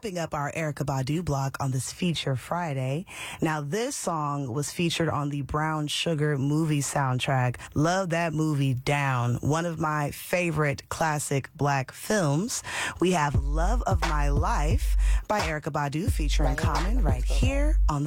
wrapping up our Erykah Badu block on this Feature Friday. Now, this song was featured on the Brown Sugar movie soundtrack. Love that movie down. One of my favorite classic black films. We have Love of My Life by Erykah Badu featuring Common right here on the